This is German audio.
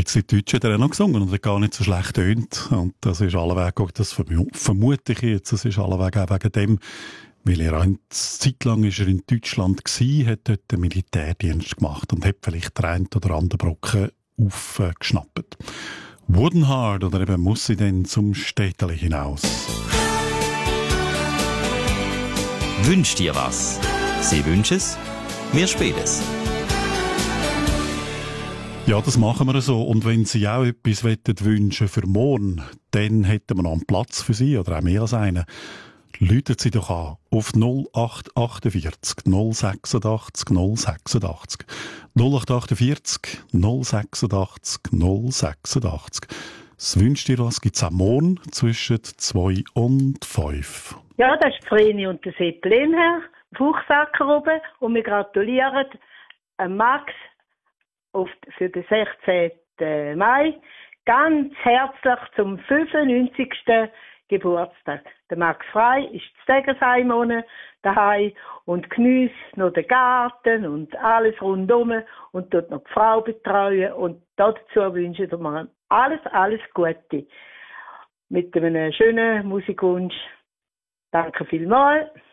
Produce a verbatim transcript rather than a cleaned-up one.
sie Deutsch hat er auch noch gesungen und hat gar nicht so schlecht tönt. Und das ist alleweg, auch das vermu- vermute ich jetzt, das ist alleweg auch wegen dem, weil er eine Zeit lang ist er in Deutschland gsi, hat dort den Militärdienst gemacht und hat vielleicht den einen oder anderen Brocken aufgeschnappt. Wooden Hard oder eben muss sie denn zum Städteli hinaus? Wünsch dir was? Sie wünschen es, wir spielen es. Ja, das machen wir so. Und wenn Sie auch etwas wünschen für morgen, dann hätten wir noch einen Platz für Sie oder auch mehr als einen. Läuten Sie doch an auf null acht achtundvierzig null sechsundachtzig null sechsundachtzig null acht achtundvierzig null sechsundachtzig null sechsundachtzig. Das wünscht dir was? Gibt es am Morgen zwischen zwei und fünf? Ja, das ist Vreni und der Seppelin, Herr Fuchsacker oben. Und wir gratulieren an Max auf, für den sechzehnten Mai ganz herzlich zum fünfundneunzigsten Geburtstag. Der Max Frey ist zu Degersheim daheim und genießt noch den Garten und alles rundum und tut noch die Frau betreuen. Und dazu wünsche ich mir alles, alles Gute. Mit einem schönen Musikwunsch. Danke vielmals.